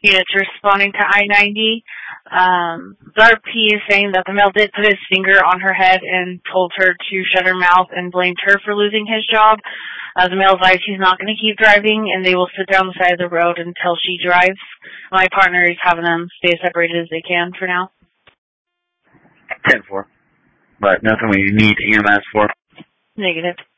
units responding to I-90. ZARP is saying that the male did put his finger on her head and told her to shut her mouth and blamed her for losing his job. The male advised he's not going to keep driving, and they will sit down the side of the road until she drives. My partner is having them stay as separated as they can for now. 10-4. But nothing we need EMS for. Negative.